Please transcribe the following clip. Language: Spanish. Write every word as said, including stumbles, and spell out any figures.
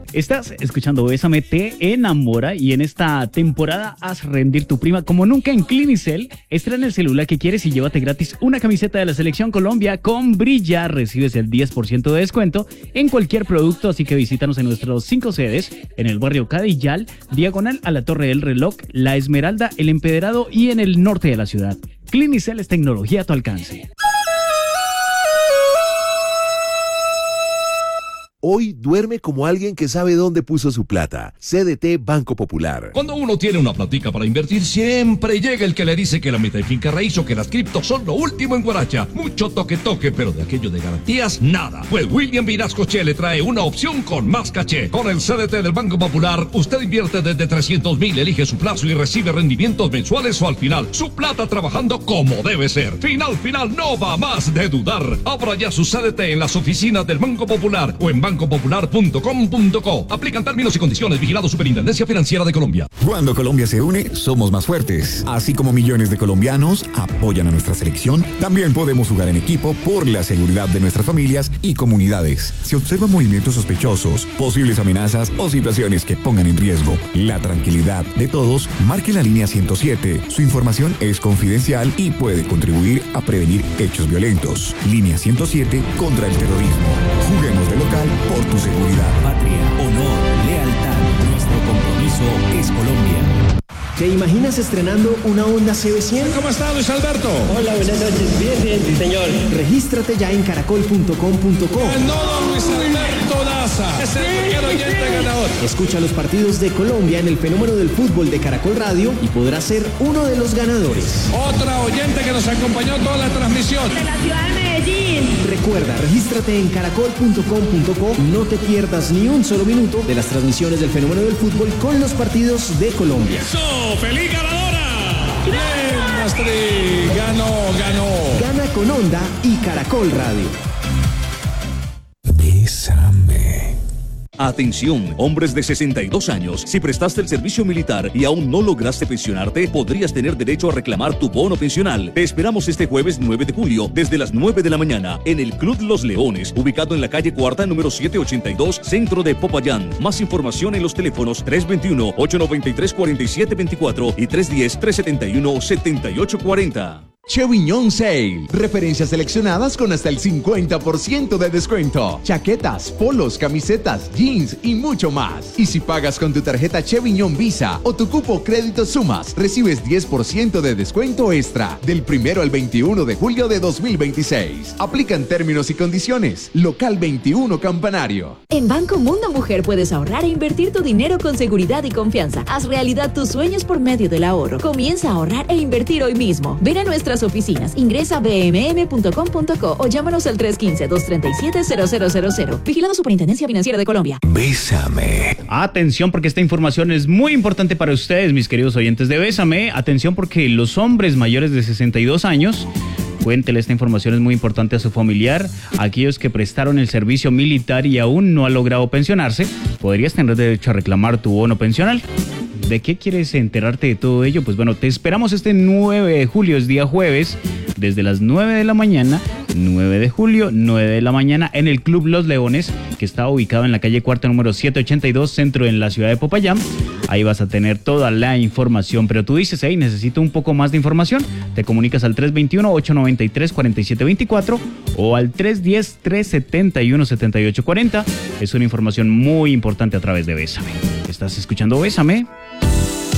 Estás escuchando Bésame, te enamora y en esta temporada haz rendir tu prima como nunca en Clinicel. Estrena el celular que quieres y llévate gratis una camiseta de la Selección Colombia con Brilla. Recibes el diez por ciento de descuento en cualquier producto, así que visítanos en nuestros cinco sedes en el barrio Cadillal, diagonal a la Torre del Reloj, La Esmeralda, El Empedrado y en el norte de la ciudad. Clinicel es tecnología a tu alcance. Hoy duerme como alguien que sabe dónde puso su plata. C D T Banco Popular. Cuando uno tiene una platica para invertir, siempre llega el que le dice que la meta de finca raíz o que las criptos son lo último en Guaracha. Mucho toque toque, pero de aquello de garantías, nada. Pues William Vinascoche le trae una opción con más caché. Con el C D T del Banco Popular, usted invierte desde trescientos mil, elige su plazo y recibe rendimientos mensuales o al final. Su plata trabajando como debe ser. Final, final, no va más de dudar. Abra ya su C D T en las oficinas del Banco Popular o en banco popular punto com punto co. Aplican términos y condiciones. Vigilado Superintendencia Financiera de Colombia. Cuando Colombia se une, somos más fuertes. Así como millones de colombianos apoyan a nuestra selección, también podemos jugar en equipo por la seguridad de nuestras familias y comunidades. Si observan movimientos sospechosos, posibles amenazas o situaciones que pongan en riesgo la tranquilidad de todos, marque la línea ciento siete. Su información es confidencial y puede contribuir a prevenir hechos violentos. Línea ciento siete contra el terrorismo. Juguemos de local por tu seguridad. Patria, honor, lealtad. Nuestro compromiso es Colombia. ¿Te imaginas estrenando una Honda C B cien? ¿Cómo está, Luis Alberto? Hola, buenas noches. Bien, bien, sí, señor. Regístrate ya en caracol punto com punto co. No, don Luis Alberto Daza. Es el primer oyente ganador. Escucha los partidos de Colombia en el fenómeno del fútbol de Caracol Radio y podrás ser uno de los ganadores. Otra oyente que nos acompañó toda la transmisión. De la ciudad de Medellín. Recuerda, regístrate en caracol punto com punto co. No te pierdas ni un solo minuto de las transmisiones del fenómeno del fútbol con los partidos de Colombia. ¡Eso! ¡Feliz ganadora! ¡Bien, Astrid! ¡Ganó, ganó! Gana con Honda y Caracol Radio. Bésame. Atención, hombres de sesenta y dos años, si prestaste el servicio militar y aún no lograste pensionarte, podrías tener derecho a reclamar tu bono pensional. Te esperamos este jueves nueve de julio, desde las nueve de la mañana, en el Club Los Leones, ubicado en la calle Cuarta, número setecientos ochenta y dos, centro de Popayán. Más información en los teléfonos tres dos uno, ocho nueve tres, cuatro siete dos cuatro y tres uno cero, tres siete uno, siete ocho cuatro cero. Chevignon Sale. Referencias seleccionadas con hasta el cincuenta por ciento de descuento. Chaquetas, polos, camisetas, jeans y mucho más. Y si pagas con tu tarjeta Chevignon Visa o tu cupo Crédito Sumas, recibes diez por ciento de descuento extra del primero al veintiuno de julio de dos mil veintiséis. Aplican términos y condiciones. Local veintiuno Campanario. En Banco Mundo Mujer puedes ahorrar e invertir tu dinero con seguridad y confianza. Haz realidad tus sueños por medio del ahorro. Comienza a ahorrar e invertir hoy mismo. Ven a nuestras oficinas, ingresa a b m m punto com punto co o llámanos al tres uno cinco, dos tres siete, cero cero cero cero. Vigilado Superintendencia Financiera de Colombia. Bésame. Atención, porque esta información es muy importante para ustedes, mis queridos oyentes de Bésame. Atención, porque los hombres mayores de sesenta y dos años, cuéntele, esta información es muy importante a su familiar. Aquellos que prestaron el servicio militar y aún no han logrado pensionarse, podrías tener derecho a reclamar tu bono pensional. ¿De qué quieres enterarte de todo ello? Pues bueno, te esperamos este nueve de julio, es día jueves, desde las nueve de la mañana, nueve de julio, nueve de la mañana, en el Club Los Leones, que está ubicado en la calle Cuarta, número setecientos ochenta y dos, centro en la ciudad de Popayán. Ahí vas a tener toda la información, pero tú dices, hey, necesito un poco más de información. Te comunicas al tres dos uno, ocho nueve tres, cuatro siete dos cuatro o al tres uno cero, tres siete uno, siete ocho cuatro cero. Es una información muy importante a través de Bésame. ¿Estás escuchando Bésame?